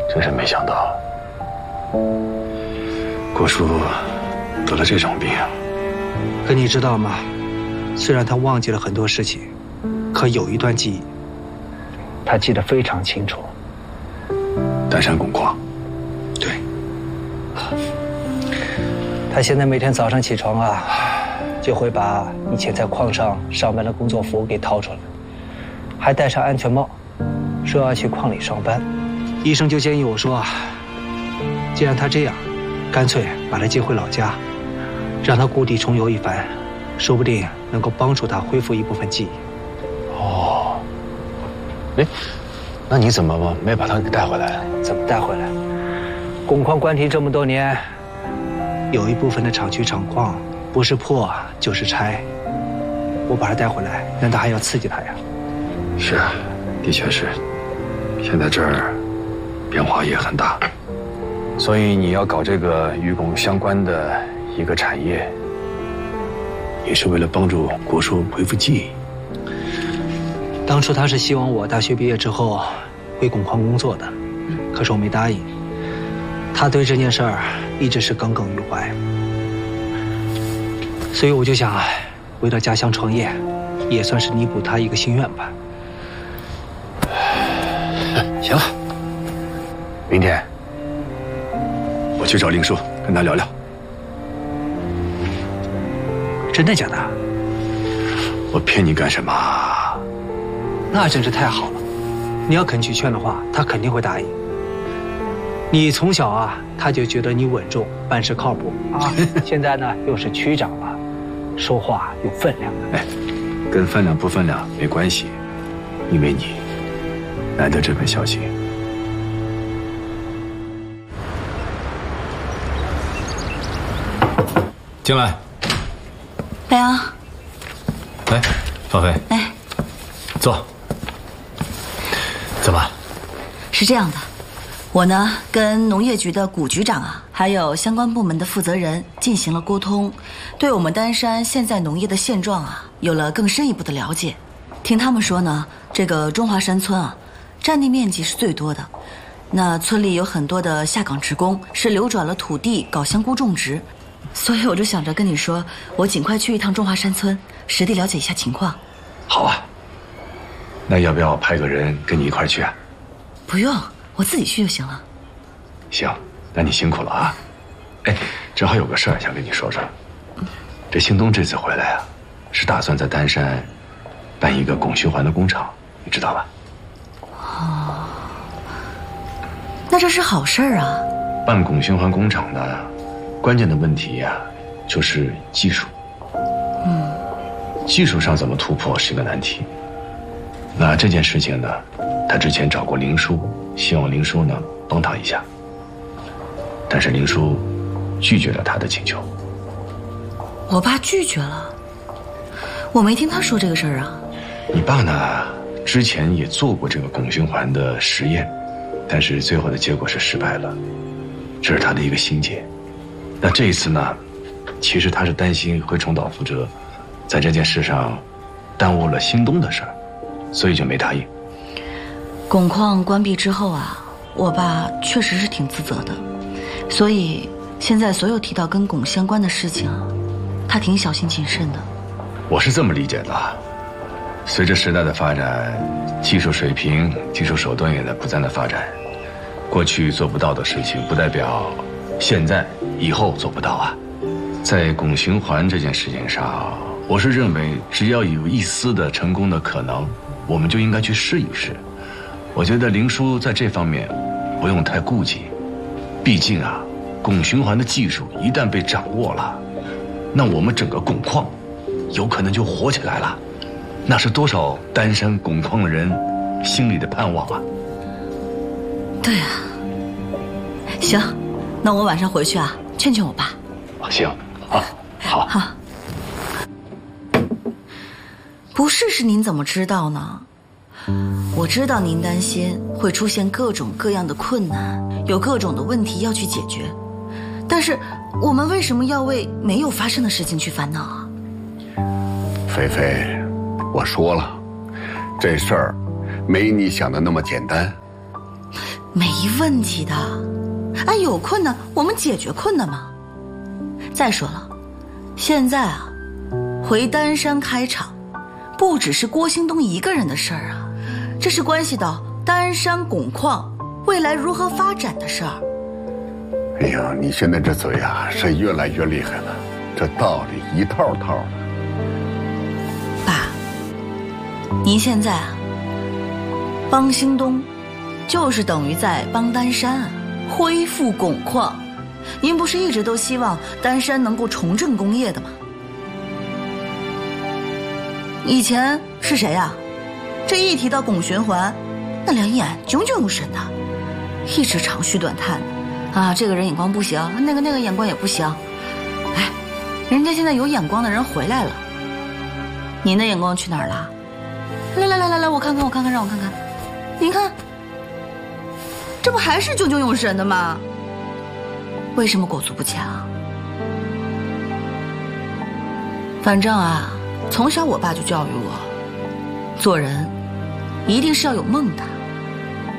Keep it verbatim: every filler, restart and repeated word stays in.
真是没想到，郭叔得了这种病。 可你知道吗？虽然他忘记了很多事情，可有一段记忆，他记得非常清楚。 丹山汞矿。 对。他现在每天早上起床啊，就会把以前在矿上上班的工作服给掏出来，还戴上安全帽，说要去矿里上班。医生就建议我说，既然他这样，干脆把他接回老家，让他故地重游一番，说不定能够帮助他恢复一部分记忆。 哦，哎，那你怎么没把他给带回来？ 怎么带回来？汞矿关停这么多年，有一部分的厂区厂矿不是破就是拆，我把他带回来，难道还要刺激他呀？ 是啊，的确是，现在这儿变化也很大，所以你要搞这个与汞相关的一个产业，也是为了帮助郭叔恢复记忆。 当初他是希望我大学毕业之后回汞矿工作的，可是我没答应。他对这件事儿一直是耿耿于怀，所以我就想回到家乡创业，也算是弥补他一个心愿吧。 行了，明天我去找林叔，跟他聊聊。 真的假的？ 我骗你干什么？ 那真是太好了。你要肯去劝的话，他肯定会答应。你从小啊，他就觉得你稳重，办事靠谱啊。现在呢，又是区长了，说话有分量。 哎，跟分量不分量没关系，因为你难得这份孝心。 进来。 北阳。 哎，芳菲。 哎， 坐。怎么？ 是这样的，我呢跟农业局的谷局长啊，还有相关部门的负责人进行了沟通，对我们丹山现在农业的现状啊，有了更深一步的了解。听他们说呢，这个中华山村啊，占地面积是最多的。那村里有很多的下岗职工是流转了土地搞香菇种植，所以我就想着跟你说，我尽快去一趟中华山村，实地了解一下情况。 好啊，那要不要派个人跟你一块去啊？ 不用，我自己去就行了。 行，那你辛苦了啊。哎，正好有个事儿想跟你说说。这兴东这次回来啊，是打算在丹山办一个汞循环的工厂，你知道吧？ 哦，那这是好事儿啊。 办汞循环工厂呢，关键的问题呀、啊，就是技术。 嗯， 技术上怎么突破是个难题。那这件事情呢，他之前找过林叔，希望林叔呢帮他一下，但是林叔拒绝了他的请求。 我爸拒绝了？我没听他说这个事儿啊。 你爸呢，之前也做过这个汞循环的实验，但是最后的结果是失败了，这是他的一个心结。那这一次呢，其实他是担心会重蹈覆辙，在这件事上耽误了兴东的事儿，所以就没答应。 汞矿关闭之后啊，我爸确实是挺自责的，所以现在所有提到跟汞相关的事情啊，他挺小心谨慎的。 我是这么理解的，随着时代的发展，技术水平、技术手段也在不断的发展。过去做不到的事情，不代表现在、以后做不到啊。在汞循环这件事情上，我是认为，只要有一丝的成功的可能，我们就应该去试一试。我觉得林叔在这方面不用太顾忌，毕竟啊，汞循环的技术一旦被掌握了，那我们整个汞矿有可能就火起来了，那是多少丹山汞矿人心里的盼望啊！ 对啊，行，那我晚上回去啊，劝劝我爸。 行，啊，好， 好。不试试您怎么知道呢？我知道您担心会出现各种各样的困难，有各种的问题要去解决，但是我们为什么要为没有发生的事情去烦恼啊？ 菲菲，我说了，这事儿没你想的那么简单。 没问题的。啊，有困难我们解决困难嘛。再说了，现在啊，回丹山开厂，不只是郭兴东一个人的事儿啊，这是关系到丹山汞矿未来如何发展的事儿。 哎呀，你现在这嘴啊是越来越厉害了，这道理一套套的。 爸，您现在啊，帮兴东，就是等于在帮丹山啊恢复汞矿。您不是一直都希望丹山能够重振工业的吗？以前是谁啊？这一提到汞循环，那两眼炯炯有神的，一直长吁短叹的啊，这个人眼光不行，那个那个眼光也不行。哎，人家现在有眼光的人回来了，您的眼光去哪儿了？来来来来来，我看看我看看，让我看看，您看，这不还是炯炯有神的吗？为什么裹足不前啊？反正啊，从小我爸就教育我，做人一定是要有梦的。